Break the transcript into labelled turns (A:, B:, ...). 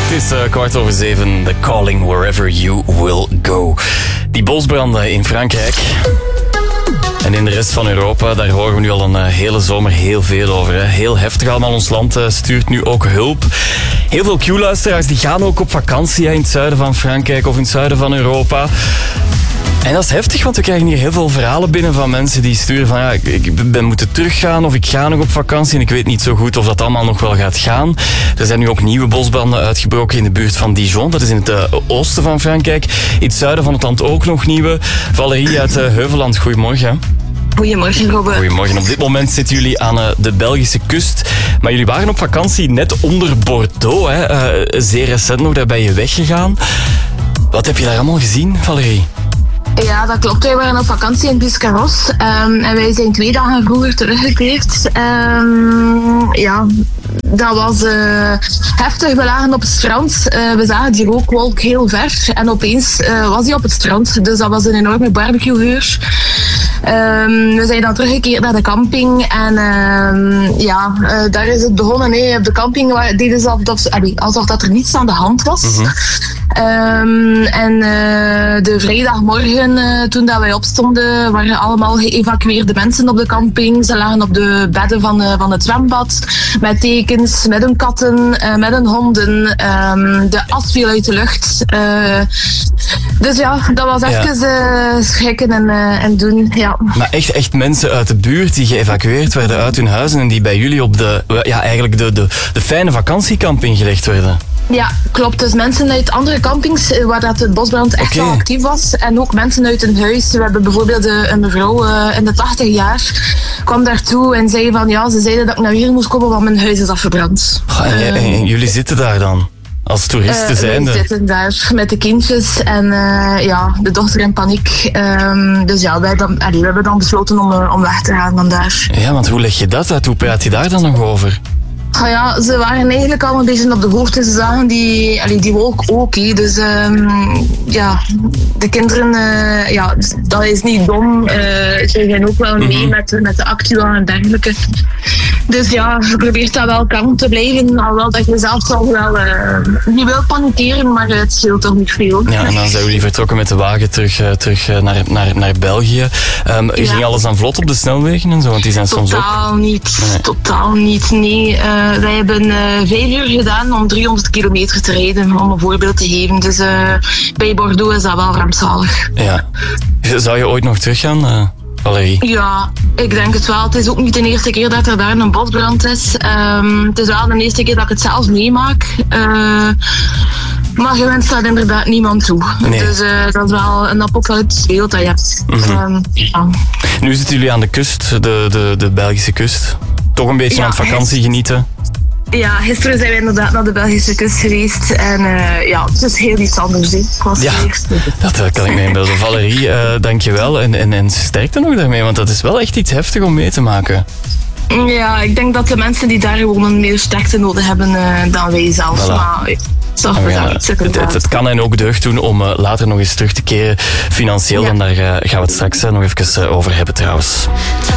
A: Het is 7:15. The calling wherever you will go. Die bosbranden in Frankrijk en in de rest van Europa, daar horen we nu al een hele zomer heel veel over. Hè. Heel heftig allemaal. Ons land stuurt nu ook hulp. Heel veel Q-luisteraars die gaan ook op vakantie in het zuiden van Frankrijk of in het zuiden van Europa. En dat is heftig, want we krijgen hier heel veel verhalen binnen van mensen die sturen van ja, ik ben moeten teruggaan of ik ga nog op vakantie en ik weet niet zo goed of dat allemaal nog wel gaat gaan. Er zijn nu ook nieuwe bosbranden uitgebroken in de buurt van Dijon. Dat is in het oosten van Frankrijk. In het zuiden van het land ook nog nieuwe. Valerie uit Heuvelland, goedemorgen.
B: Goedemorgen, Robbe.
A: Goedemorgen. Op dit moment zitten jullie aan de Belgische kust. Maar jullie waren op vakantie net onder Bordeaux. Hè? Zeer recent nog, daar ben je weggegaan. Wat heb je daar allemaal gezien, Valerie?
B: Ja, dat klopt. Wij waren op vakantie in Biscarrosse. En wij zijn 2 dagen vroeger teruggekeerd. Ja, dat was heftig. We lagen op het strand. We zagen die rookwolk heel ver. En opeens was hij op het strand. Dus dat was een enorme barbecue-geur. We zijn dan teruggekeerd naar de camping. En ja, daar is het begonnen. Nee, op de camping deden ze alsof dat er niets aan de hand was. Mm-hmm. En de vrijdagmorgen, toen dat wij opstonden, waren allemaal geëvacueerde mensen op de camping. Ze lagen op de bedden van het zwembad, met tekens, met hun katten, met hun honden. De as viel uit de lucht. Dus ja, dat was even schrikken en doen. Ja.
A: Maar echt mensen uit de buurt die geëvacueerd werden uit hun huizen en die bij jullie op de fijne vakantiecamping gelegd werden?
B: Ja, klopt. Dus mensen uit andere campings waar dat de bosbrand echt wel actief was. En ook mensen uit een huis. We hebben bijvoorbeeld een mevrouw in de 80 jaar kwam daartoe en zei van ja, ze zeiden dat ik naar hier moest komen, want mijn huis is afgebrand.
A: En jullie zitten daar dan? Als toeristen zijnde?
B: We zitten daar met de kindjes en ja, de dochter in paniek. Dus ja, we hebben dan besloten om weg te gaan van daar.
A: Ja, want hoe leg je dat uit? Hoe praat je daar dan nog over?
B: Ah ja, ze waren eigenlijk al een beetje op de hoogte. Ze zagen die wolk ook. Dus ja, de kinderen, ja, dat is niet dom. Ze gaan ook wel mee met de actua en dergelijke. Dus ja, je probeert dat wel kalm te blijven. Alhoewel dat je zelf toch wel niet wil panikeren, maar het scheelt toch niet veel.
A: Ja, en dan zijn jullie vertrokken met de wagen terug naar België. Ging alles dan vlot op de snelwegen en zo? Want die zijn soms
B: totaal niet. Nee. Totaal niet, nee. Wij hebben 5 uur gedaan om 300 kilometer te rijden, om een voorbeeld te geven. Dus bij Bordeaux is dat wel rampzalig.
A: Ja. Zou je ooit nog teruggaan, Valerie?
B: Ja, ik denk het wel. Het is ook niet de eerste keer dat er daar een bosbrand is. Het is wel de eerste keer dat ik het zelf meemaak. Maar je wenst dat inderdaad niemand toe. Nee. Dus dat is wel een apocalyptisch beeld dat je hebt. Ja.
A: Nu zitten jullie aan de kust, de Belgische kust. Toch een beetje aan het vakantie genieten?
B: Ja, gisteren zijn we inderdaad naar de Belgische kust geweest. En ja, het is heel iets anders.
A: Dat kan ik me inbeelden. Valerie, dankjewel. En sterkte nog daarmee, want dat is wel echt iets heftig om mee te maken.
B: Ja, ik denk dat de mensen die daar gewoon meer sterkte nodig hebben dan wij zelf. Voilà. Maar
A: het kan hen ook deugd doen om later nog eens terug te keren financieel. En daar gaan we het straks nog even over hebben trouwens.